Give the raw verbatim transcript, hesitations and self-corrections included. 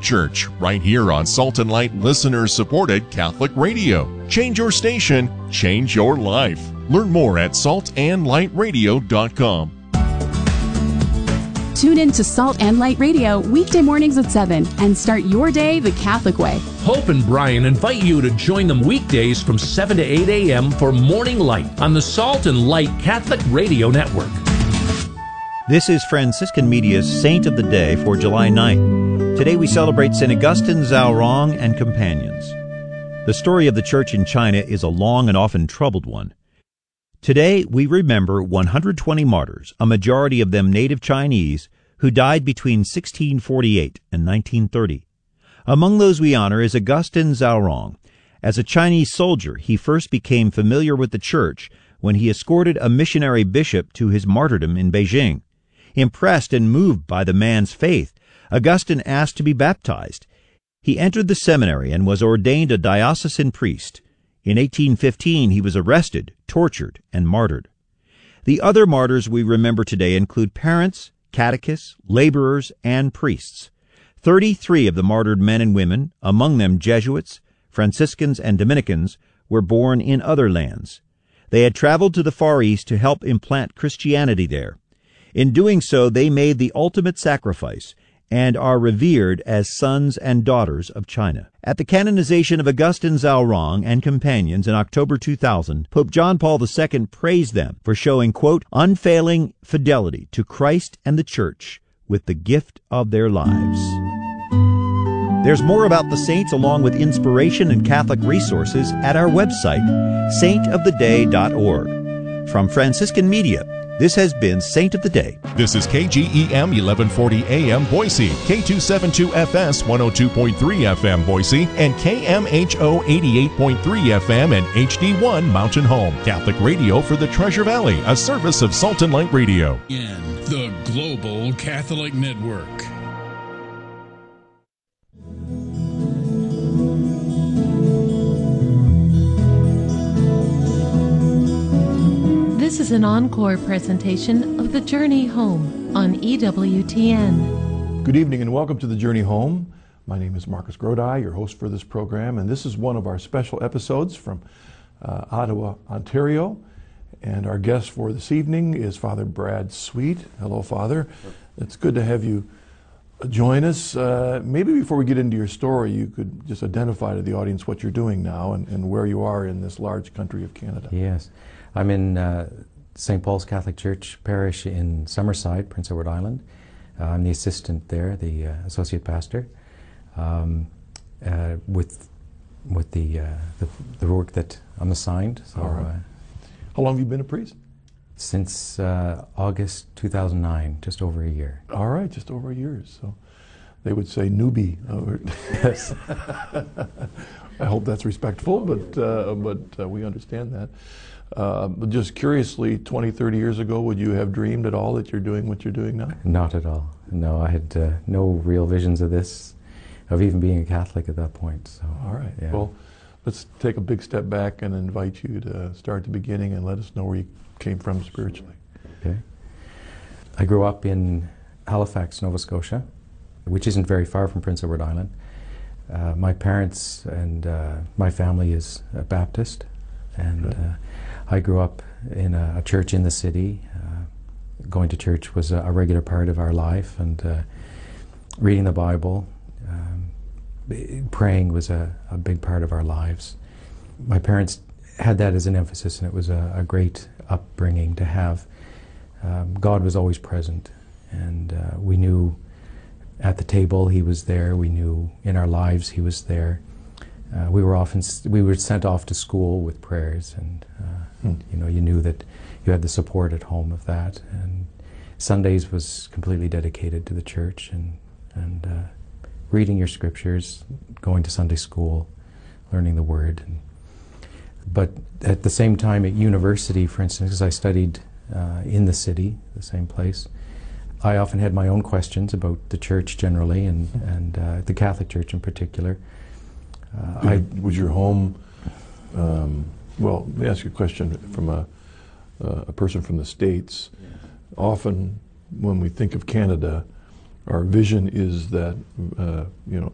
Church, right here on Salt and Light listener-supported Catholic Radio. Change your station, change your life. Learn more at salt and light radio dot com. Tune in to Salt and Light Radio weekday mornings at seven and start your day the Catholic way. Hope and Brian invite you to join them weekdays from seven to eight a.m. for Morning Light on the Salt and Light Catholic Radio Network. This is Franciscan Media's Saint of the Day for July ninth. Today we celebrate Saint Augustine Zhaorong and companions. The story of the Church in China is a long and often troubled one. Today we remember one hundred twenty martyrs, a majority of them native Chinese, who died between sixteen forty-eight and nineteen thirty. Among those we honor is Augustine Zhaorong. As a Chinese soldier, he first became familiar with the Church when he escorted a missionary bishop to his martyrdom in Beijing. Impressed and moved by the man's faith, Augustine asked to be baptized. He entered the seminary and was ordained a diocesan priest. In eighteen fifteen, he was arrested, tortured, and martyred. The other martyrs we remember today include parents, catechists, laborers, and priests. Thirty-three of the martyred men and women, among them Jesuits, Franciscans, and Dominicans, were born in other lands. They had traveled to the Far East to help implant Christianity there. In doing so, they made the ultimate sacrifice and are revered as sons and daughters of China. At the canonization of Augustine Zhaorong and companions in October two thousand, Pope John Paul the Second praised them for showing, quote, unfailing fidelity to Christ and the Church with the gift of their lives. There's more about the saints along with inspiration and Catholic resources at our website, saint of the day dot org. From Franciscan Media, this has been Saint of the Day. This is K G E M eleven forty A M Boise, K two seventy-two F S one oh two point three F M Boise, and K M H O eighty-eight point three F M and H D one Mountain Home. Catholic radio for the Treasure Valley, a service of Salt and Light Radio. In the Global Catholic Network. This is an encore presentation of The Journey Home on E W T N. Good evening and welcome to The Journey Home. My name is Marcus Grodi, your host for this program, and this is one of our special episodes from uh, Ottawa, Ontario. And our guest for this evening is Father Brad Sweet. Hello, Father. It's good to have you join us. Uh, maybe before we get into your story, you could just identify to the audience what you're doing now and, and where you are in this large country of Canada. Yes. I'm in uh, Saint Paul's Catholic Church Parish in Summerside, Prince Edward Island. Uh, I'm the assistant there, the uh, associate pastor, um, uh, with with the, uh, the the work that I'm assigned. So, All right. uh, How long have you been a priest? Since uh, August two thousand nine, just over a year. All right, just over a year. So they would say newbie. Yes. I hope that's respectful, but uh, but uh, we understand that. Uh, but just curiously, twenty, thirty years ago, would you have dreamed at all that you're doing what you're doing now? Not at all. No, I had uh, no real visions of this, of even being a Catholic at that point. So, all right. Yeah. Well, let's take a big step back and invite you to start at the beginning and let us know where you came from spiritually. Okay. I grew up in Halifax, Nova Scotia, which isn't very far from Prince Edward Island. Uh, my parents and uh, my family is uh, Baptist, and uh, I grew up in a, a church in the city. Uh, going to church was a, a regular part of our life, and uh, reading the Bible, um, praying was a, a big part of our lives. My parents had that as an emphasis, and it was a, a great upbringing to have. Um, God was always present, and uh, we knew at the table He was there. We knew in our lives He was there. Uh, we were often we were sent off to school with prayers, and uh, hmm. you know, you knew that you had the support at home of that. And Sundays was completely dedicated to the church and and uh, reading your scriptures, going to Sunday school, learning the Word. And, but at the same time, at university, for instance, because I studied uh, in the city, the same place, I often had my own questions about the church generally, and and uh, the Catholic Church in particular. Uh, I, was your home, um, well, let me ask you a question from a, uh, a person from the States. Yeah. Often when we think of Canada, our vision is that, uh, you know,